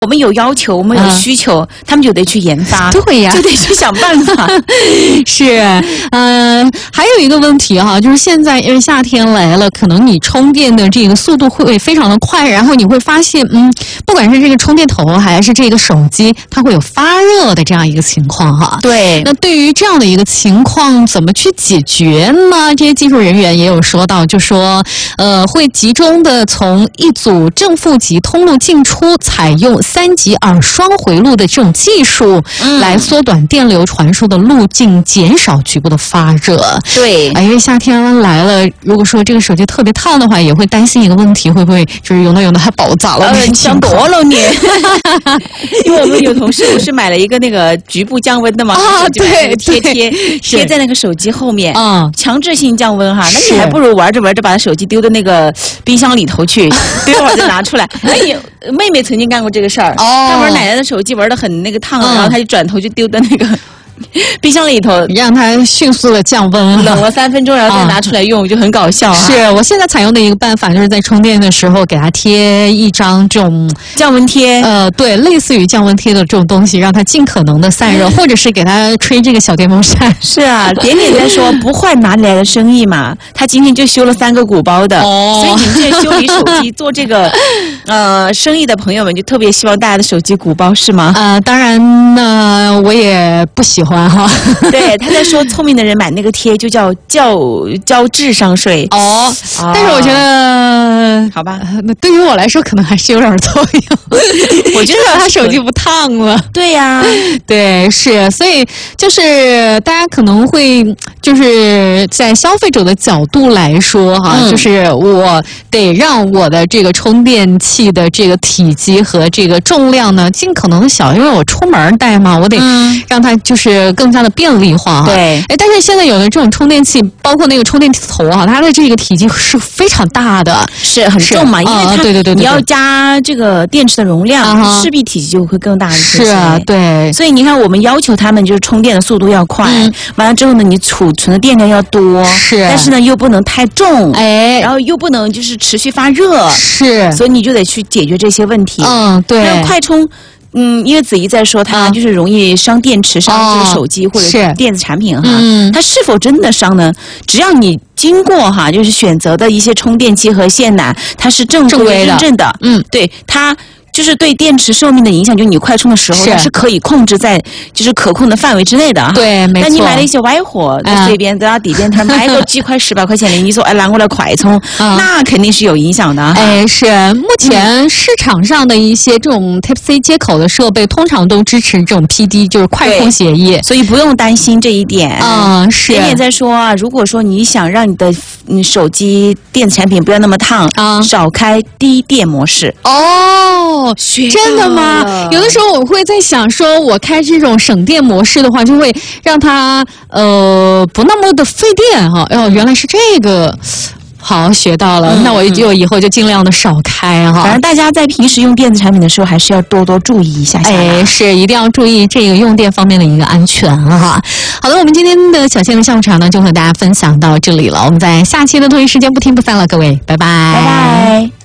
我们有要求，我们有需求，他们就得去研发， 对呀， 就得去想办法。 是，还有一个问题哈，就是现在因为夏天来了，可能你充电的这个速度会非常的快，然后你会发现，不管是这个充电头还是这个手机，它会有发热的这样一个情况哈。 对， 那对于这样的一个情况，怎么去解决呢？这些技术人员也有说到，就说，会集中的从一组正负极通路进出，采用3极耳双回路的这种技术，来缩短电流传输的路径，减少局部的发热。 对， 因为夏天来了，如果说这个手机特别烫的话，也会担心一个问题，会不会就是用的还爆炸了？ 想多了你。因为我们有同事不是买了一个那个局部降温的嘛， 对， 贴在那个手机后面，强制性降温哈。那你还不如玩着玩着把手机丢到那个冰箱里头去，丢会儿再拿出来。妹妹曾经干过这个事儿，她玩奶奶的手机玩得很那个烫，然后她就转头就丢到那个冰箱里头， 让它迅速的降温， 冷了3分钟，然后再拿出来用，就很搞笑。 是我现在采用的一个办法，就是在充电的时候给它贴一张这种降温贴， 对，类似于降温贴的这种东西，让它尽可能的散热，或者是给它吹这个小电风扇。 是啊，点点在说不坏哪里来的生意嘛？他今天就修了3个鼓包的，所以你们这修理手机做这个生意的朋友们，就特别希望大家的手机鼓包是吗？ 当然呢，我也不喜欢哈。 对，他在说聪明的人买那个贴就叫智商税。 但是我觉得好吧， 那对于我来说可能还是有点作用。我觉得他手机不烫了。 对呀， 对，是，所以就是大家可能会就是在消费者的角度来说哈，就是我得让我的这个充电器的这个体积和这个重量呢尽可能小，因为我出门带嘛，我得让它就是更加的便利化哈。 对， 但是现在有的这种充电器，包括那个充电头哈，它的这个体积是非常大的， 是很重嘛，因为它对， 你要加这个电池的容量，势必体积就会更大一些。 是啊，对。 所以你看，我们要求他们就是充电的速度要快，完了之后呢，你储存的电量要多，但是呢又不能太重，然后又不能就是持续发热，所以你就得去解决这些问题。 对。 那快充。因为子怡在说它就是容易伤电池、伤这个手机或者是电子产品哈，它是否真的伤呢？只要你经过就是选择的一些充电器和线缆，它是正规认证的，对它。就是对电池寿命的影响，就你快充的时候，它是可以控制在就是可控的范围之内的。 对，没错。 但你买了一些歪货，在这边在它底边，它买个几块10把块钱的，你说拿过来快充，那肯定是有影响的。 是目前市场上的一些这种 Type-C 接口的设备，通常都支持这种 PD， 就是快充协议， 所以不用担心这一点。 是。 点点在说啊，如果说你想让你的手机电子产品不要那么烫，少开低电模式。 真的吗？有的时候我会在想，说我开这种省电模式的话，就会让它不那么的费电哈。原来是这个。好，学到了。那我就以后就尽量的少开哈。 反正大家在平时用电子产品的时候，还是要多多注意一下。 是一定要注意这个用电方面的一个安全哈。好的，我们今天的小鲜肉下午茶呢，就和大家分享到这里了。我们在下期的同一时间不听不散了，各位，拜拜， 拜拜。